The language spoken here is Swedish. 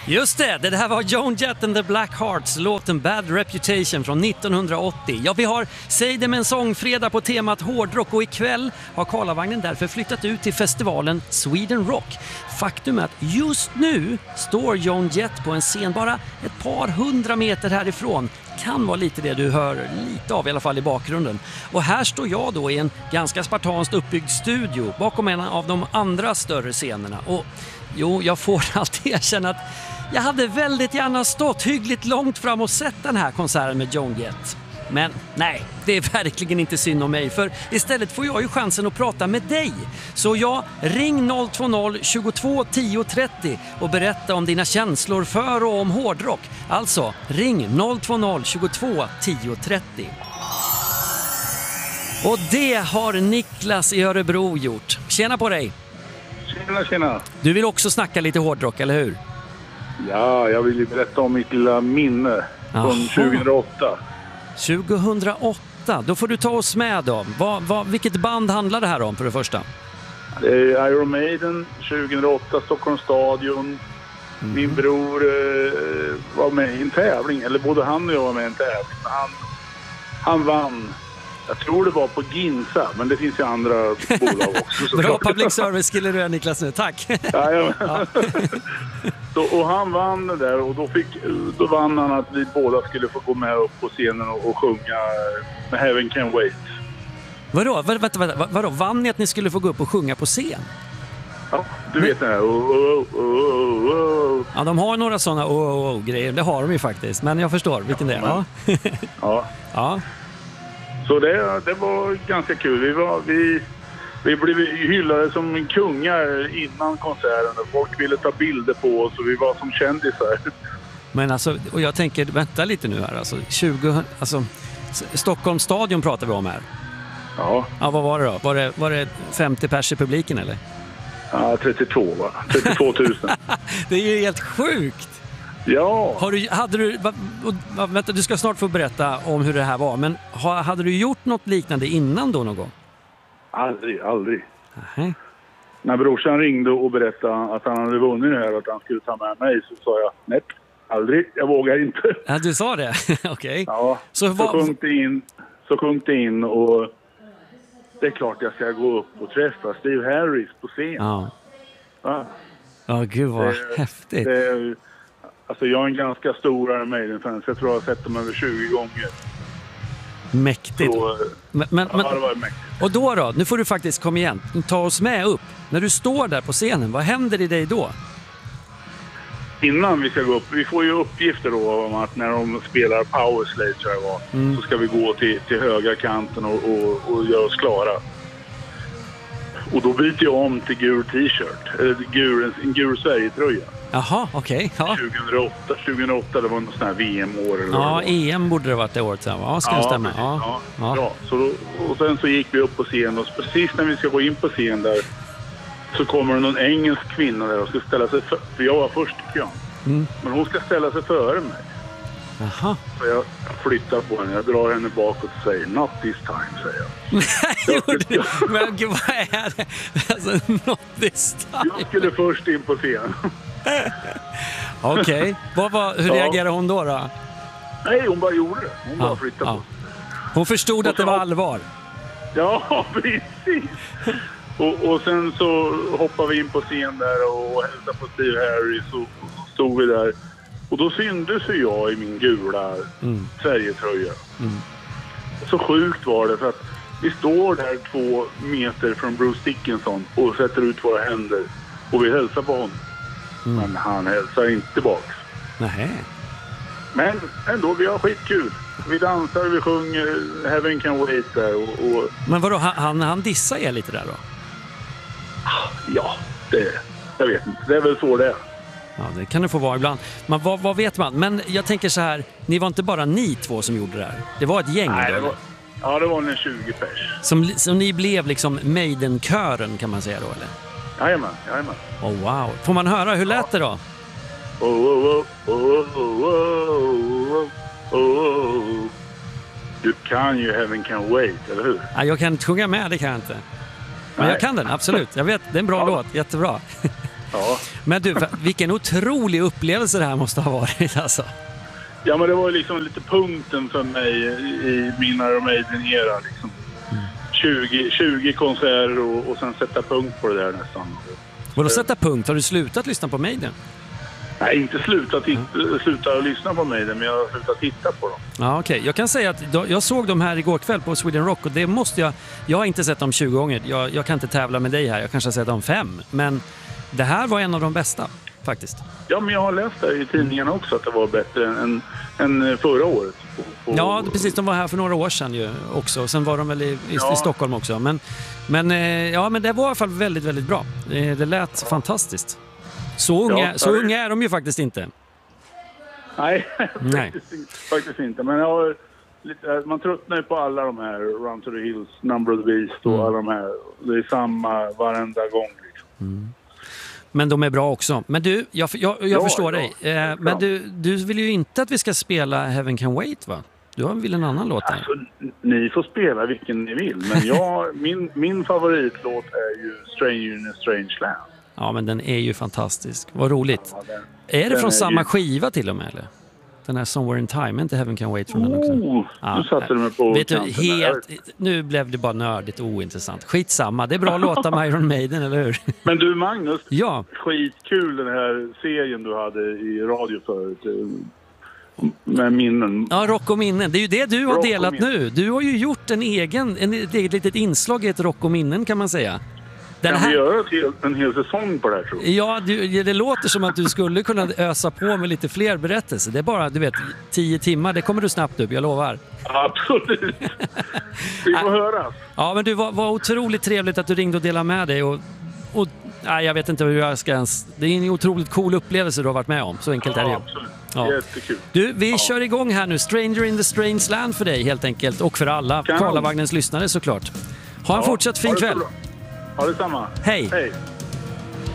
Just det, det här var Joan Jett and the Black Hearts, låten Bad Reputation från 1980. Ja, vi har Säg det med en sångfredag på temat hårdrock och ikväll har Karlavagnen därför flyttat ut till festivalen Sweden Rock. Faktum är att just nu står Joan Jett på en scen bara ett par 100 meter härifrån. Kan vara lite det du hör lite av i alla fall i bakgrunden. Och här står jag då i en ganska spartanskt uppbyggd studio bakom en av de andra större scenerna. Och jo, jag får alltid erkänna att jag hade väldigt gärna stått hyggligt långt fram och sett den här konserten med Joan Jett. Men nej, det är verkligen inte synd om mig, för istället får jag ju chansen att prata med dig. Så jag ring 020 22 10 30 och berätta om dina känslor för och om hårdrock. Alltså, ring 020 22 10 30. Och det har Niklas i Örebro gjort. Tjena på dig! Tjena. Du vill också snacka lite hårdrock, eller hur? Ja, jag vill ju berätta om mitt lilla minne från 2008. 2008, då får du ta oss med då. Vilket band handlar det här om för det första? Det är Iron Maiden, 2008, Stockholms stadion. Min bror var med i en tävling, eller både han och jag var med i en tävling. Han vann. Jag tror det var på Ginsa, men det finns ju andra bolag också. Bra public service skulle du Niklas nu, tack. Ja. Och han vann det där och då vann han att vi båda skulle få gå med upp på scenen och sjunga med Heaven Can Wait. Vadå? Vann ni att ni skulle få gå upp och sjunga på scen? Ja, du vet det här. Ja, de har några sådana grejer, det har de ju faktiskt. Men jag förstår vilken det är. Ja. Så det var ganska kul. Vi blev hyllade som kungar innan konserten. Folk ville ta bilder på oss och vi var som kändisar. Men alltså, och jag tänker, vänta lite nu här. Alltså, Stockholms stadion pratar vi om här. Ja. Ja, vad var det då? Var det 50 pers i publiken eller? Ja, 32 va? 32 000. Det är ju helt sjukt. Ja. Vänta, du ska snart få berätta om hur det här var. Men hade du gjort något liknande innan då någon gång? Aldrig. Nej. När brorsan ringde och berättade att han hade vunnit det här och att han skulle ta med mig, så sa jag nej, aldrig. Jag vågar inte. Ja, du sa det? Okej. Ja, så sjönk det in och det är klart jag ska gå upp och träffa Steve Harris på scen. Ja. Ja, gud vad häftigt. Alltså jag är en ganska stor Iron Maiden-fan, så jag tror jag har sett dem över 20 gånger. Mäktigt. Så, men, det var mäktigt. Och då, nu får du faktiskt komma igen. Ta oss med upp. När du står där på scenen, vad händer i dig då? Innan vi ska gå upp, vi får ju uppgifter då om att när de spelar Powerslave, tror jag var, så ska vi gå till högra kanten och göra oss klara. Och då byter jag om till gul t-shirt, eller en gul Sverige-tröja. Jaha, okej. Ja. 2008, det var något sån här VM-år. Eller ja, EM borde det varit det året sedan. Ja, ska det stämma. Ja. Bra. Och sen så gick vi upp på scen och precis när vi ska gå in på scen där så kommer det någon engelsk kvinna där och ska ställa sig för jag var först i kön. Men hon ska ställa sig före mig. Jaha. Så jag flyttar på henne, jag drar henne bakåt och säger not this time, säger jag. Men gud, vad är det? Alltså, not this time. Jag skulle först in på scen. Okej. Hur reagerade hon då? Nej, hon bara gjorde det. Hon bara flyttade på. Hon förstod att det var allvar. Ja, precis. Och sen så hoppade vi in på scen där och hälsade på Steve Harris och så stod vi där. Och då syndes ju jag i min gula Sverigetröja. Så sjukt var det, för att vi står där 2 meter från Bruce Dickinson och sätter ut våra händer och vi hälsar på honom. Men han hälsar inte tillbaks. Nej. Men ändå, vi har skitkul. Vi dansar, vi sjunger Heaven Can Wait där och... Men vadå, han dissar er lite där då? Ja, jag vet inte. Det är väl så det är. Ja, det kan det få vara ibland. Men vad vet man? Men jag tänker så här, ni var inte bara ni två som gjorde det här. Det var ett gäng. Nej, det var en 20 pers. Som ni blev liksom Maiden-kören, kan man säga då, eller? Jajamän. Oh, wow. Får man höra, hur lät det då? Du kan ju Heaven Can Wait, eller hur? Ja, jag kan inte sjunga med, det kan jag inte. Men jag kan den, absolut. Jag vet, det är en bra låt, jättebra. Ja. Men du, vilken otrolig upplevelse det här måste ha varit alltså. Ja, men det var ju liksom lite punkten för mig i min Iron Maiden-era. Liksom. 20 konserter och sen sätta punkt på det där nästan. Vadå sätta punkt? Har du slutat lyssna på Maiden? Nej, inte sluta lyssna på Maiden, men jag har slutat titta på dem. Ja, okej. Jag kan säga att jag såg dem här igår kväll på Sweden Rock och det måste jag har inte sett dem 20 gånger. Jag kan inte tävla med dig här. Jag kanske har sett dem 5. Men det här var en av de bästa, faktiskt. Ja, men jag har läst det i tidningarna också att det var bättre än förra året. Ja, precis. De var här för några år sedan ju också. Sen var de väl i Stockholm också. Men det var i alla fall väldigt, väldigt bra. Det lät fantastiskt. Så unga är de ju faktiskt inte. Nej. Faktiskt inte. Men man tröttnar ju på alla de här Run to the Hills, Number of the Beast och alla de här. Det är samma varenda gång liksom. Men de är bra också. Men du, jag förstår dig. Men du vill ju inte att vi ska spela Heaven Can Wait, va? Du vill en annan låt där. Alltså, ni får spela vilken ni vill. Men min favoritlåt är ju Stranger in a Strange Land. Ja, men den är ju fantastisk. Vad roligt. Ja, är det från samma skiva till och med, eller? Den här Somewhere in Time, inte Heaven Can Wait från den också. Nu satte du mig på vet du, nu blev det bara nördigt ointressant. Skitsamma, det är bra låtar med Iron Maiden, eller hur? Men du Magnus, ja. Skitkul den här serien du hade i radio förut. Med minnen. Ja, Rock och minnen. Det är ju det du har delat nu. Du har ju gjort ett eget litet inslag i ett Rock och minnen, kan man säga. Kan vi göra en hel säsong på det här, tror jag? Ja, det låter som att du skulle kunna ösa på med lite fler berättelser. Det är bara, 10 timmar. Det kommer du snabbt upp, jag lovar. Absolut. Vi får höra. Ja, men du var otroligt trevligt att du ringde och delade med dig. Och nej, jag vet inte hur jag ska ens... Det är en otroligt cool upplevelse du har varit med om. Så enkelt är det ju. Absolut. Ja. Jättekul. Du, vi kör igång här nu. Stranger in the Strange Land för dig, helt enkelt. Och för alla Karlavagnens lyssnare, såklart. Ha en fortsatt fin kväll. Ha detsamma. Hej.